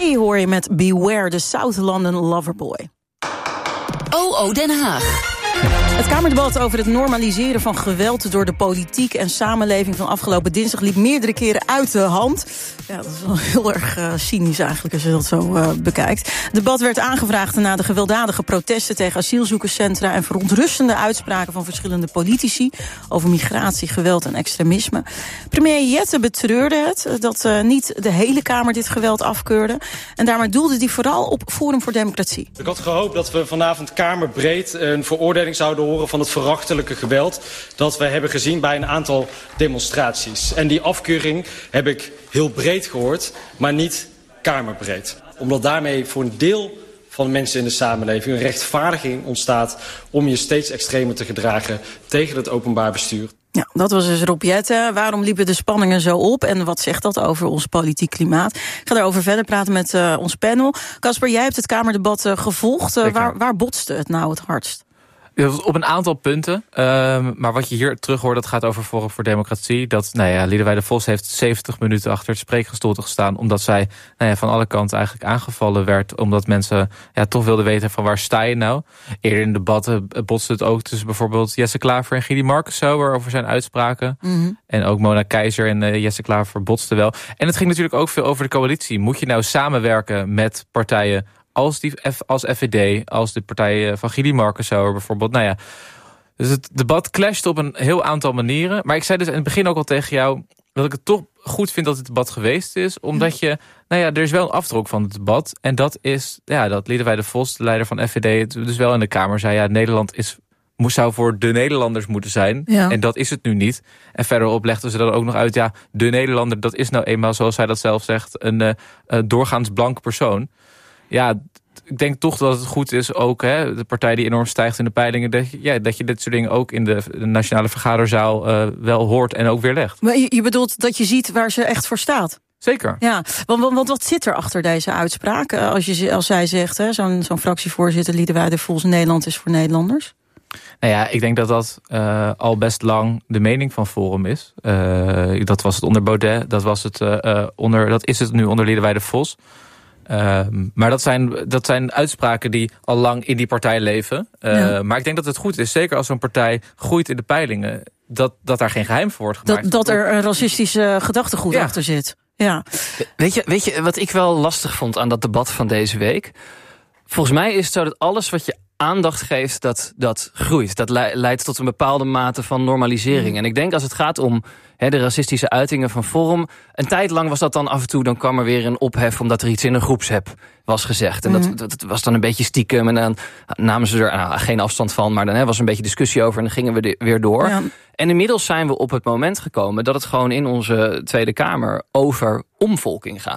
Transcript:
Hier hoor je met Beware, de South London Loverboy. OO Den Haag. Het Kamerdebat over het normaliseren van geweld door de politiek en samenleving van afgelopen dinsdag liep meerdere keren uit de hand. Ja, dat is wel heel erg cynisch eigenlijk als je dat zo bekijkt. Het debat werd aangevraagd na de gewelddadige protesten tegen asielzoekerscentra en verontrustende uitspraken van verschillende politici over migratie, geweld en extremisme. Premier Jette betreurde het dat niet de hele Kamer dit geweld afkeurde. En daarmee doelde hij vooral op Forum voor Democratie. Ik had gehoopt dat we vanavond kamerbreed een veroordeling zouden horen van het verachtelijke geweld dat we hebben gezien bij een aantal demonstraties. En die afkeuring heb ik heel breed gehoord, maar niet kamerbreed. Omdat daarmee voor een deel van de mensen in de samenleving een rechtvaardiging ontstaat om je steeds extremer te gedragen tegen het openbaar bestuur. Ja, dat was dus Rob Jette. Waarom liepen de spanningen zo op en wat zegt dat over ons politiek klimaat? Ik ga daarover verder praten met ons panel. Casper, jij hebt het Kamerdebat gevolgd. Waar botste het nou het hardst? Op een aantal punten. Maar wat je hier terug hoort, dat gaat over Forum voor Democratie. Dat Liedewij de Vos heeft 70 minuten achter het spreekgestoelte gestaan. Omdat zij van alle kanten eigenlijk aangevallen werd. Omdat mensen toch wilden weten van waar sta je nou. Eerder in debatten botste het ook tussen bijvoorbeeld Jesse Klaver en Gidi Marcusauer over zijn uitspraken. Mm-hmm. En ook Mona Keizer en Jesse Klaver botsten wel. En het ging natuurlijk ook veel over de coalitie. Moet je nou samenwerken met partijen als FVD, als de partij van Gidi Marcusauer bijvoorbeeld. Dus het debat clasht op een heel aantal manieren. Maar ik zei dus in het begin ook al tegen jou dat ik het toch goed vind dat het debat geweest is. Omdat er is wel een afdruk van het debat. En dat is dat Liedewij de Vos, de leider van FVD, dus wel in de Kamer zei, Nederland zou voor de Nederlanders moeten zijn. Ja. En dat is het nu niet. En verderop legden ze dan ook nog uit, de Nederlander, dat is nou eenmaal, zoals zij dat zelf zegt, een doorgaans blanke persoon. Ja, ik denk toch dat het goed is ook, de partij die enorm stijgt in de peilingen, dat je dit soort dingen ook in de nationale vergaderzaal wel hoort en ook weerlegt. Maar je bedoelt dat je ziet waar ze echt voor staat? Zeker. Ja, want wat zit er achter deze uitspraak? Als zij zegt, zo'n fractievoorzitter Liedewij de Vos, Nederland is voor Nederlanders? Ik denk dat dat al best lang de mening van Forum is. Dat was het onder Baudet, dat is het nu onder Liedewij de Vos. Maar dat zijn uitspraken die al lang in die partij leven. Maar ik denk dat het goed is, zeker als zo'n partij groeit in de peilingen, dat daar geen geheim voor wordt gemaakt. Dat er een racistische gedachtegoed achter zit. Ja. Weet je wat ik wel lastig vond aan dat debat van deze week? Volgens mij is het zo dat alles wat je aandacht geeft, dat groeit. Dat leidt tot een bepaalde mate van normalisering. En ik denk als het gaat om de racistische uitingen van Forum, een tijd lang was dat dan af en toe, dan kwam er weer een ophef omdat er iets in een groepsapp was gezegd. En dat was dan een beetje stiekem en dan namen ze er geen afstand van, maar dan was een beetje discussie over en dan gingen we weer door. Ja. En inmiddels zijn we op het moment gekomen dat het gewoon in onze Tweede Kamer over omvolking gaat.